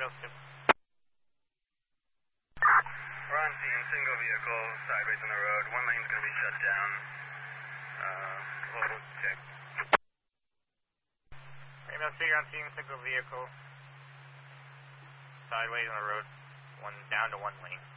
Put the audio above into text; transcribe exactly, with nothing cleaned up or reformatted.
Mills two. We're on scene, single vehicle, sideways on the road. One lane's going to be shut down. Uh, global check. Mills two, you're on scene, single vehicle, sideways on the road, one down to one lane.